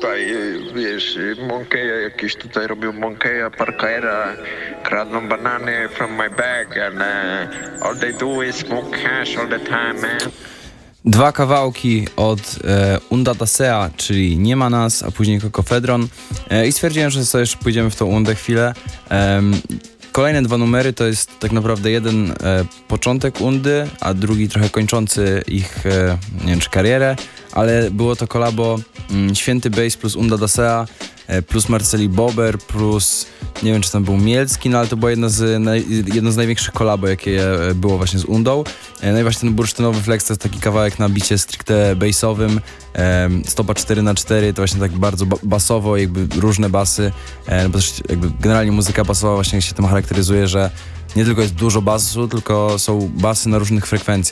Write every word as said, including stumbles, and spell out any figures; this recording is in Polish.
tutaj, wiesz, Monkeya jakieś tutaj robią Monkeya, Parkera, kradną banany from my bag and uh, all they do is smoke hash all the time, man. Dwa kawałki od e, Unda Dasea, czyli Nie ma nas, a później Kokofedron. E, I stwierdziłem, że sobie jeszcze pójdziemy w tą Undę chwilę. E, kolejne dwa numery to jest tak naprawdę jeden e, początek Undy, a drugi trochę kończący ich, e, nie wiem czy karierę, ale było to kolabo mm, Święty Bass plus Unda Dasea, e, plus Marceli Bober, plus nie wiem czy tam był Mielski, no ale to była jedna z, naj, jedno z największych kolabo, jakie było właśnie z Undą. No i właśnie ten bursztynowy flex to jest taki kawałek na bicie stricte bassowym, stopa cztery na cztery, to właśnie tak bardzo ba- basowo, jakby różne basy, no bo też jakby generalnie muzyka basowa właśnie się tym charakteryzuje, że nie tylko jest dużo basu, tylko są basy na różnych frekwencjach.